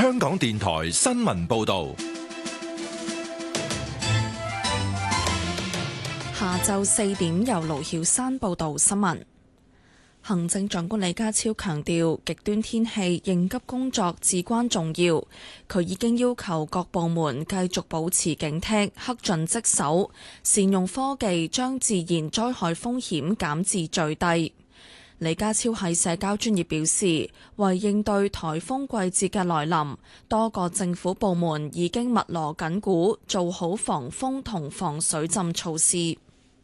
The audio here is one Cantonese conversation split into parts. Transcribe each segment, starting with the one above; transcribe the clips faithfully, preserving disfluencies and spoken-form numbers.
香港電台新聞報道。 下晝四點由盧曉山報道新聞。行政長官李家超強調，極端天氣應急工作至關重要。佢已經要求各部門繼續保持警惕，恪盡職守，善用科技將自然災害風險減至最低。李家超喺社交專頁表示，為應對颱風季節嘅來臨，多個政府部門已經密鑼緊鼓，做好防風同防水浸措施。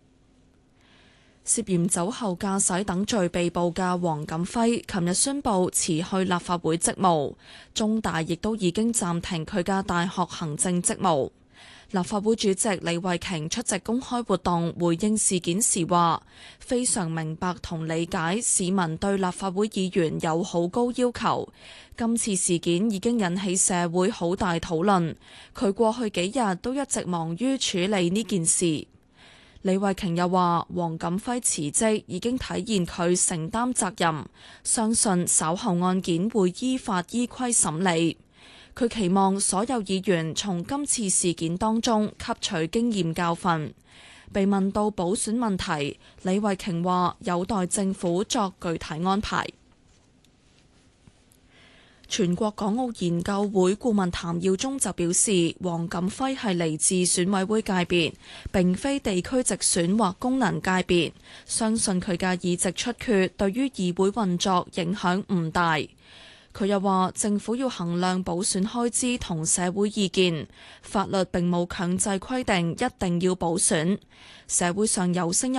涉嫌酒後駕駛等罪被捕嘅黃錦輝，琴日宣布辭去立法會職務，中大亦都已經暫停佢嘅大學行政職務。立法會主席李慧瓊出席公開活動回應事件時話，非常明白同理解市民對立法會議員有好高要求，今次事件已經引起社會好大討論，佢過去幾日都一直忙於處理呢件事。李慧瓊又話，黃錦輝辭職已經體現佢承擔責任，相信稍後案件會依法依規審理。佢期望所有議員從今次事件當中吸取經驗教訓。被問到補選問題，李慧瓊話有待政府作具體安排。全國港澳研究會顧問譚耀宗就表示，黃錦輝係嚟自選委會界別，並非地區直選或功能界別，相信佢嘅議席出缺對於議會運作影響唔大。佢又話，政府要衡量補選開支同社會意見，法律並冇強制規定一定要補選，社會上有聲音